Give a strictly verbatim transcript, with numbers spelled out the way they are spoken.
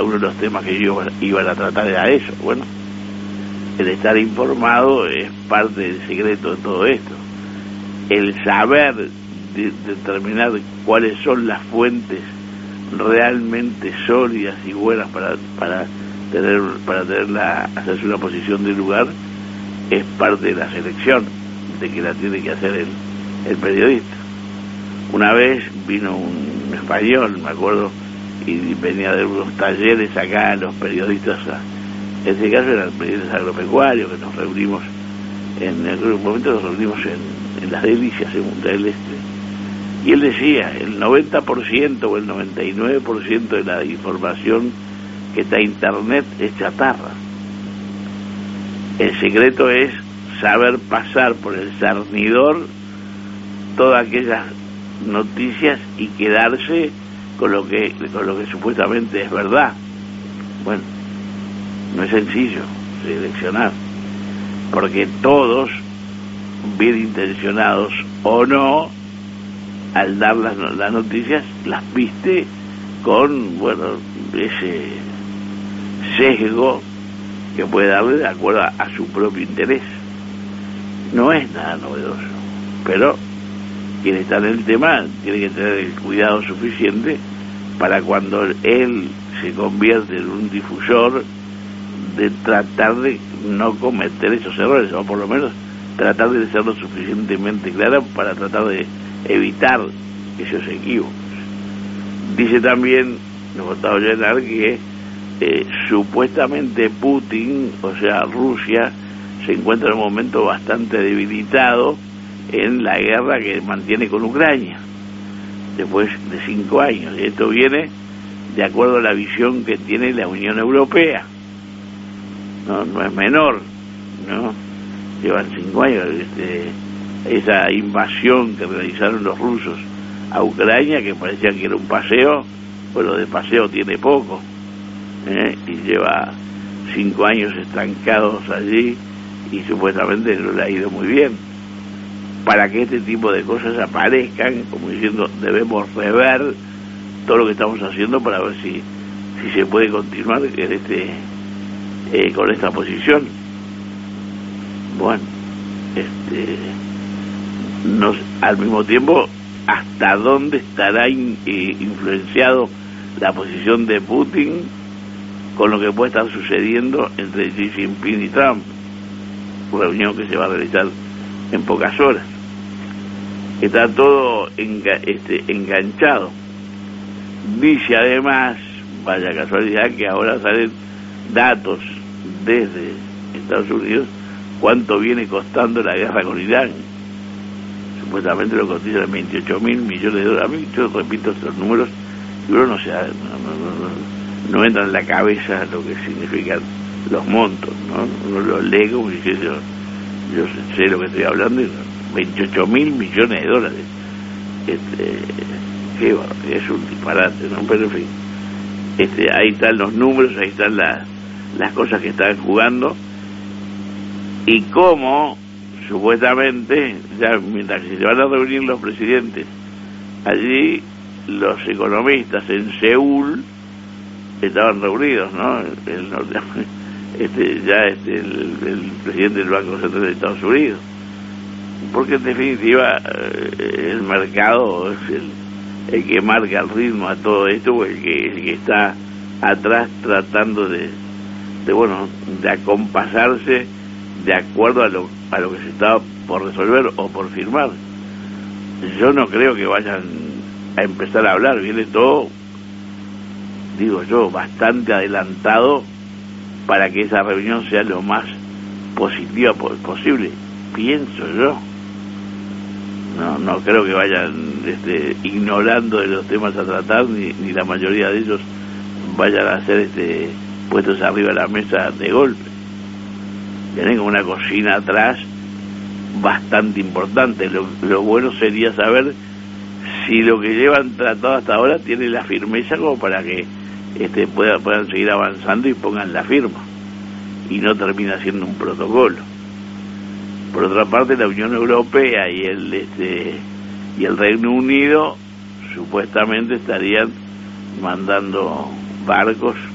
uno de los temas que ellos iban a tratar era eso. Bueno, el estar informado es parte del secreto de todo esto. El saber de, determinar cuáles son las fuentes realmente sólidas y buenas para para tener para tenerla, hacerse una posición de lugar, es parte de la selección de que la tiene que hacer el, el periodista. Una vez vino un español, me acuerdo, y venía de unos talleres acá a los periodistas, en este caso eran periodistas agropecuarios, que nos reunimos en algún momento nos reunimos en, en Las Delicias, en Punta del Este, y él decía, el noventa por ciento o el noventa y nueve por ciento de la información que está en internet es chatarra. El secreto es saber pasar por el cernidor todas aquellas noticias y quedarse con lo que con lo que supuestamente es verdad. Bueno, no es sencillo seleccionar, porque todos, bien intencionados o no, al dar las, las noticias las viste con, bueno, ese sesgo que puede darle de acuerdo a, a su propio interés. No es nada novedoso, pero quien está en el tema tiene que tener el cuidado suficiente para cuando él se convierte en un difusor, de tratar de no cometer esos errores, o por lo menos tratar de ser lo suficientemente claro para tratar de evitar esos equívocos. Dice también, nos contaba Llenar, que eh, supuestamente Putin, o sea Rusia, se encuentra en un momento bastante debilitado en la guerra que mantiene con Ucrania después de cinco años, y esto viene de acuerdo a la visión que tiene la Unión Europea. No, no es menor, ¿no? Llevan cinco años, este, esa invasión que realizaron los rusos a Ucrania, que parecía que era un paseo, bueno, de paseo tiene poco, ¿eh? Y lleva cinco años estancados allí y supuestamente no le ha ido muy bien. Para que este tipo de cosas aparezcan, como diciendo, debemos rever todo lo que estamos haciendo para ver si, si se puede continuar en este Eh, con esta posición. Bueno, este, nos, al mismo tiempo, ¿hasta dónde estará in, eh, influenciado la posición de Putin con lo que puede estar sucediendo entre Xi Jinping y Trump? Reunión que se va a realizar en pocas horas. Está todo enga, este, enganchado. Dice además, vaya casualidad, que ahora salen datos desde Estados Unidos cuánto viene costando la guerra con Irán. Supuestamente lo cotizan en veintiocho mil millones de dólares. A mí, yo repito estos números y uno no se da, no, no, no, no entra en la cabeza lo que significan los montos, ¿no? Uno los lee como si yo, yo sé lo que estoy hablando, y veintiocho mil millones de dólares. Este, qué, es un disparate, ¿no? Pero en fin, este, ahí están los números, ahí están las las cosas que están jugando, y cómo supuestamente ya mientras se van a reunir los presidentes allí, los economistas en Seúl estaban reunidos, ¿no? El, este ya este el, el presidente del Banco Central de Estados Unidos, porque en definitiva el mercado es el, el que marca el ritmo a todo esto, o el que, el que está atrás tratando de de bueno, de acompasarse de acuerdo a lo a lo que se está por resolver o por firmar. Yo no creo que vayan a empezar a hablar, viene todo, digo yo, bastante adelantado para que esa reunión sea lo más positiva posible, pienso yo. No no creo que vayan este, ignorando de los temas a tratar, ni, ni la mayoría de ellos vayan a hacer este puestos arriba de la mesa de golpe. Tienen como una cocina atrás bastante importante. Lo, lo bueno sería saber si lo que llevan tratado hasta ahora tiene la firmeza como para que este pueda, puedan seguir avanzando y pongan la firma y no termina siendo un protocolo. Por otra parte, la Unión Europea y el este y el Reino Unido supuestamente estarían mandando barcos